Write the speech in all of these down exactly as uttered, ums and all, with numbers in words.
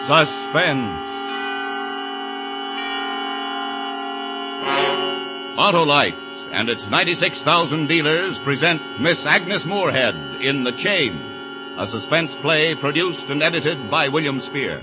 Suspense. Autolite and its ninety-six thousand dealers present Miss Agnes Moorehead in The Chain, a suspense play produced and edited by William Spear.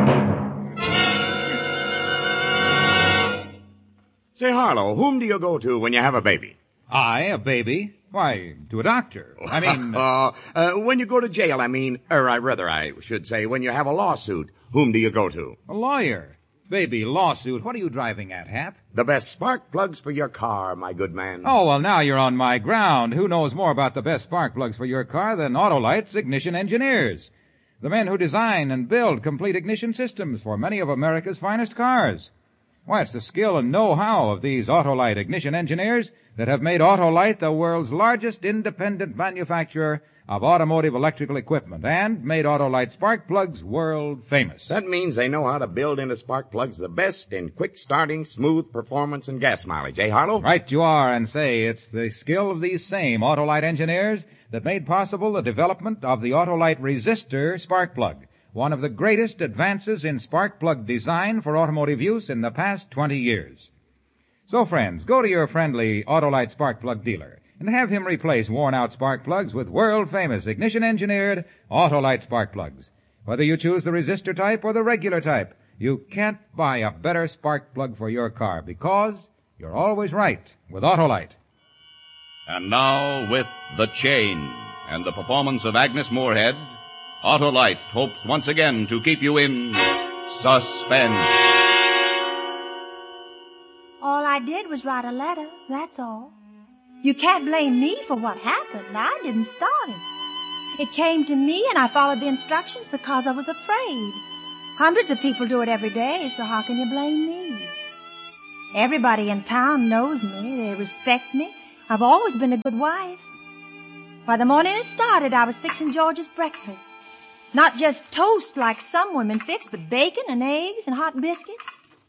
Say, Harlow, whom do you go to when you have a baby? I, a baby? Why, to a doctor. I mean... uh, uh, when you go to jail, I mean, or I rather I should say, when you have a lawsuit, whom do you go to? A lawyer. Baby, lawsuit. What are you driving at, Hap? The best spark plugs for your car, my good man. Oh, well, now you're on my ground. Who knows more about the best spark plugs for your car than Autolite's ignition engineers? The men who design and build complete ignition systems for many of America's finest cars. Why, it's the skill and know-how of these Autolite ignition engineers that have made Autolite the world's largest independent manufacturer of automotive electrical equipment and made Autolite spark plugs world famous. That means they know how to build into spark plugs the best in quick starting, smooth performance, and gas mileage, eh, Harlow? Right you are, and say, it's the skill of these same Autolite engineers that made possible the development of the Autolite Resistor spark plug, one of the greatest advances in spark plug design for automotive use in the past twenty years. So, friends, go to your friendly Autolite spark plug dealer and have him replace worn-out spark plugs with world-famous ignition-engineered Autolite spark plugs. Whether you choose the resistor type or the regular type, you can't buy a better spark plug for your car because you're always right with Autolite. And now, with The Chain and the performance of Agnes Moorehead, Autolite hopes once again to keep you in suspense. All I did was write a letter, that's all. You can't blame me for what happened. I didn't start it. It came to me and I followed the instructions because I was afraid. Hundreds of people do it every day, so how can you blame me? Everybody in town knows me. They respect me. I've always been a good wife. By the morning it started, I was fixing George's breakfast. Not just toast like some women fix, but bacon and eggs and hot biscuits.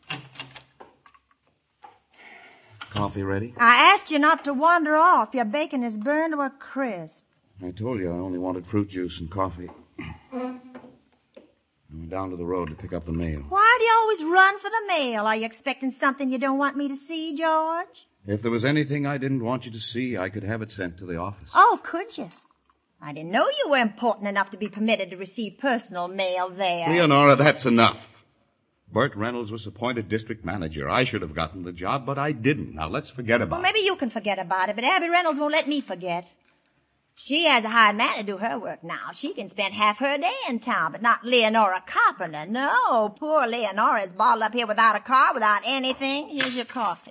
Coffee ready? I asked you not to wander off. Your bacon is burned to a crisp. I told you I only wanted fruit juice and coffee. I went down to the road to pick up the mail. Why do you always run for the mail? Are you expecting something you don't want me to see, George? If there was anything I didn't want you to see, I could have it sent to the office. Oh, could you? I didn't know you were important enough to be permitted to receive personal mail there. Leonora, that's enough. Burt Reynolds was appointed district manager. I should have gotten the job, but I didn't. Now, let's forget about Well, maybe you can forget about it, but Abby Reynolds won't let me forget. She has a hired man to do her work now. She can spend half her day in town, but not Leonora Carpenter. No, poor Leonora is bottled up here without a car, without anything. Here's your coffee.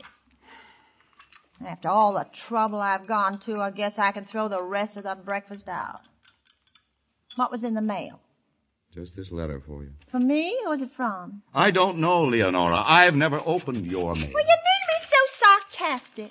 After all the trouble I've gone to, I guess I can throw the rest of the breakfast out. What was in the mail? Just this letter for you. For me? Who's it from? I don't know, Leonora. I've never opened your mail. Well, you need be so sarcastic.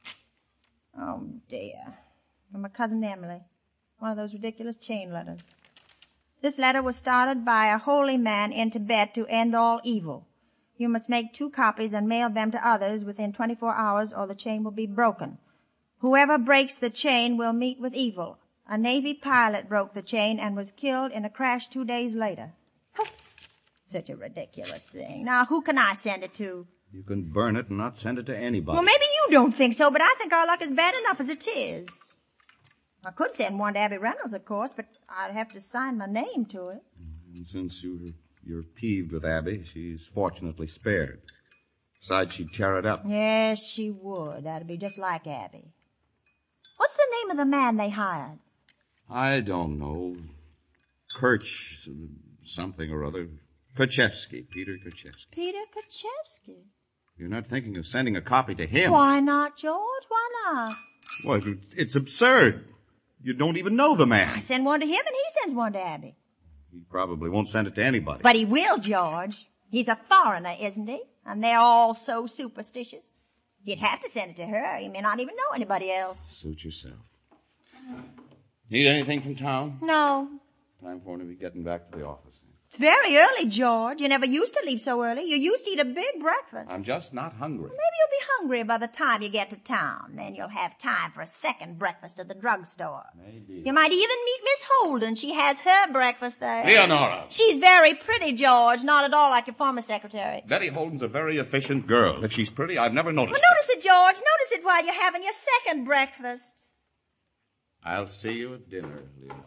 Oh, dear. From my cousin Emily. One of those ridiculous chain letters. This letter was started by a holy man in Tibet to end all evil. You must make two copies and mail them to others within twenty-four hours or the chain will be broken. Whoever breaks the chain will meet with evil. A Navy pilot broke the chain and was killed in a crash two days later. Such a ridiculous thing. Now, who can I send it to? You can burn it and not send it to anybody. Well, maybe you don't think so, but I think our luck is bad enough as it is. I could send one to Abby Reynolds, of course, but I'd have to sign my name to it. And since you're, you're peeved with Abby, she's fortunately spared. Besides, she'd tear it up. Yes, she would. That'd be just like Abby. What's the name of the man they hired? I don't know. Kirch, something or other. Kerchevsky, Peter Kerchevsky. Peter Kerchevsky. You're not thinking of sending a copy to him? Why not, George? Why not? Well, it's absurd. You don't even know the man. I send one to him and he sends one to Abby. He probably won't send it to anybody. But he will, George. He's a foreigner, isn't he? And they're all so superstitious. He'd have to send it to her. He may not even know anybody else. Suit yourself. Need anything from town? No. Time for him to be getting back to the office. It's very early, George. You never used to leave so early. You used to eat a big breakfast. I'm just not hungry. Maybe you'll be hungry by the time you get to town. Then you'll have time for a second breakfast at the drugstore. Maybe. You might even meet Miss Holden. She has her breakfast there. Leonora. She's very pretty, George. Not at all like your former secretary. Betty Holden's a very efficient girl. If she's pretty, I've never noticed Well, notice it, George. Notice it while you're having your second breakfast. I'll see you at dinner, Leonora.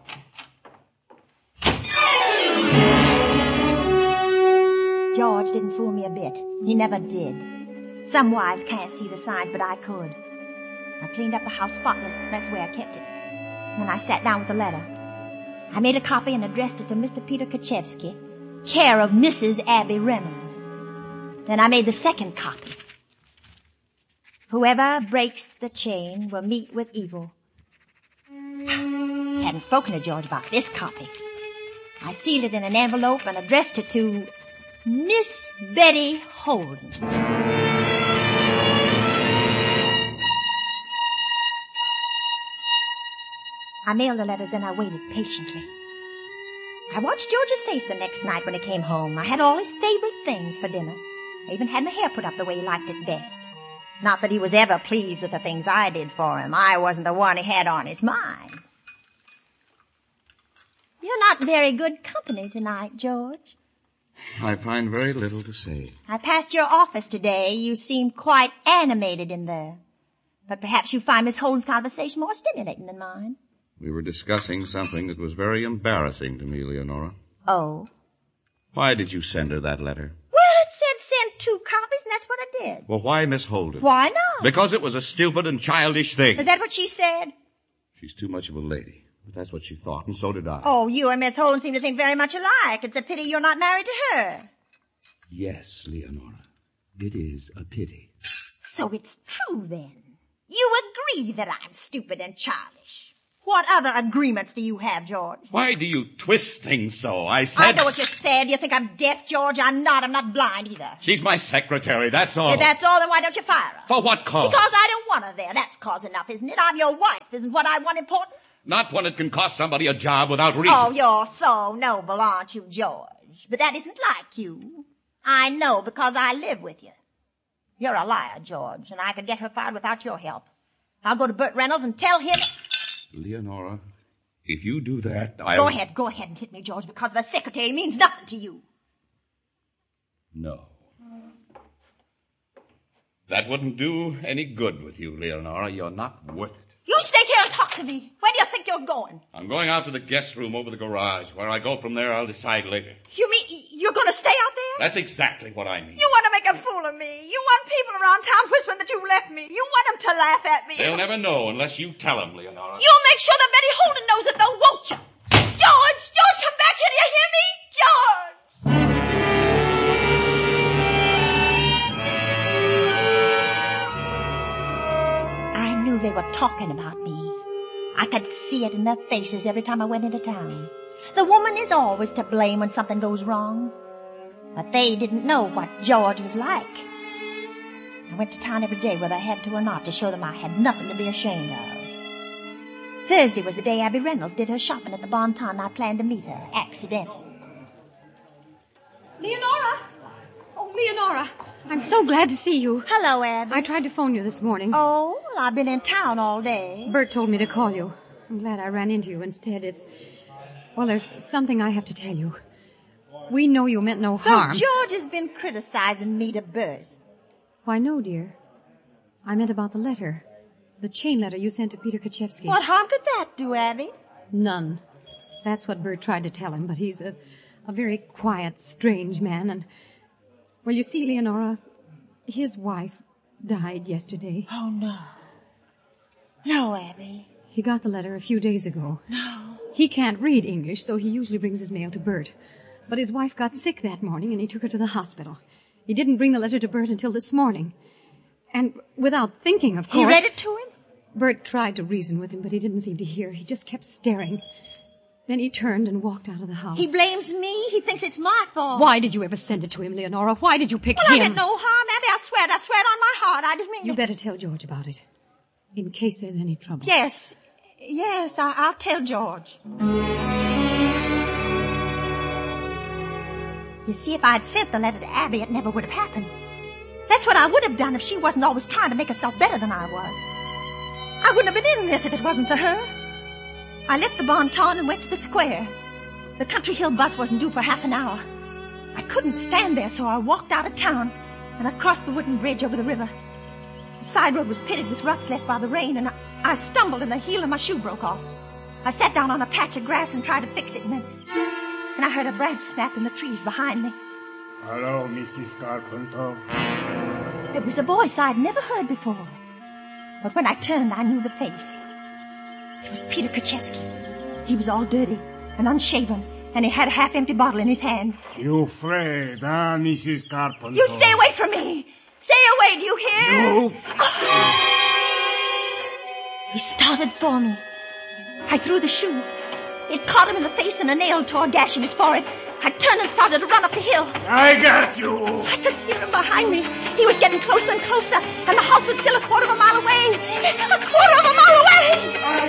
George didn't fool me a bit. He never did. Some wives can't see the signs, but I could. I cleaned up the house spotless. That's where I kept it. Then I sat down with the letter. I made a copy and addressed it to Mister Peter Kachevsky, care of Missus Abby Reynolds. Then I made the second copy. Whoever breaks the chain will meet with evil. Hadn't spoken to George about this copy. I sealed it in an envelope and addressed it to Miss Betty Holden. I mailed the letters and I waited patiently. I watched George's face the next night when he came home. I had all his favorite things for dinner. I even had my hair put up the way he liked it best. Not that he was ever pleased with the things I did for him. I wasn't the one he had on his mind. You're not very good company tonight, George. I find very little to say. I passed your office today. You seemed quite animated in there. But perhaps you find Miss Holden's conversation more stimulating than mine. We were discussing something that was very embarrassing to me, Leonora. Oh? Why did you send her that letter? Well, it said send two copies, and that's what I did. Well, why Miss Holden? Why not? Because it was a stupid and childish thing. Is that what she said? She's too much of a lady. But that's what she thought, and so did I. Oh, you and Miss Holden seem to think very much alike. It's a pity you're not married to her. Yes, Leonora. It is a pity. So it's true, then. You agree that I'm stupid and childish. What other agreements do you have, George? Why do you twist things so? I said... I know what you said. You think I'm deaf, George? I'm not. I'm not blind either. She's my secretary, that's all. If that's all, then why don't you fire her? For what cause? Because I don't want her there. That's cause enough, isn't it? I'm your wife. Isn't what I want important? Not when it can cost somebody a job without reason. Oh, you're so noble, aren't you, George? But that isn't like you. I know because I live with you. You're a liar, George, and I could get her fired without your help. I'll go to Burt Reynolds and tell him... Leonora, if you do that, I'll... Go ahead, go ahead and hit me, George, because of a secretary means nothing to you. No. That wouldn't do any good with you, Leonora. You're not worth it. You stay here and talk to me. Where do you think you're going? I'm going out to the guest room over the garage. Where I go from there, I'll decide later. You mean you're going to stay out there? That's exactly what I mean. You want to make a fool of me. You want people around town whispering that you left me. You want them to laugh at me. They'll never know unless you tell them, Leonora. You'll make sure that Betty Holden knows it, though, won't you? George! George, come back here. Do you hear me? George! I knew they were talking about me. I could see it in their faces every time I went into town. The woman is always to blame when something goes wrong. But they didn't know what George was like. I went to town every day, whether I had to or not, to show them I had nothing to be ashamed of. Thursday was the day Abby Reynolds did her shopping at the Bon Ton, and I planned to meet her, accidentally. Leonora! Oh, Leonora, I'm so glad to see you. Hello, Abby. I tried to phone you this morning. Oh, well, I've been in town all day. Bert told me to call you. I'm glad I ran into you instead. It's... Well, there's something I have to tell you. We know you meant no so harm. So George has been criticizing me to Bert. Why, no, dear. I meant about the letter. The chain letter you sent to Peter Kachevsky. What harm could that do, Abby? None. That's what Bert tried to tell him, but he's a, a very quiet, strange man, and... Well, you see, Leonora, his wife died yesterday. Oh, no. No, Abby. He got the letter a few days ago. No. He can't read English, so he usually brings his mail to Bert. But his wife got sick that morning, and he took her to the hospital. He didn't bring the letter to Bert until this morning. And without thinking, of course... He read it to him? Bert tried to reason with him, but he didn't seem to hear. He just kept staring. Then he turned and walked out of the house. He blames me? He thinks it's my fault. Why did you ever send it to him, Leonora? Why did you pick well, him? Well, I meant no harm, Abby. I swear it. I swear it on my heart. I didn't mean You to... better tell George about it, in case there's any trouble. Yes. Yes, I- I'll tell George. You see, if I'd sent the letter to Abby, it never would have happened. That's what I would have done if she wasn't always trying to make herself better than I was. I wouldn't have been in this if it wasn't for her. I left the Bon Ton and went to the square. The Country Hill bus wasn't due for half an hour. I couldn't stand there, so I walked out of town, and I crossed the wooden bridge over the river. The side road was pitted with ruts left by the rain, and I, I stumbled and the heel of my shoe broke off. I sat down on a patch of grass and tried to fix it, and then, and I heard a branch snap in the trees behind me. Hello, Missus Carpenter. It was a voice I'd never heard before. But when I turned, I knew the face. It was Peter Kaczewski. He was all dirty and unshaven, and he had a half-empty bottle in his hand. You afraid, huh, Missus Carpenter? You stay away from me! Stay away, do you hear? You... He started for me. I threw the shoe. It caught him in the face and a nail tore a gash in his forehead. I turned and started to run up the hill. I got you! I could hear him behind me. He was getting closer and closer, and the house was still a quarter of a mile away. A quarter of a mile away! I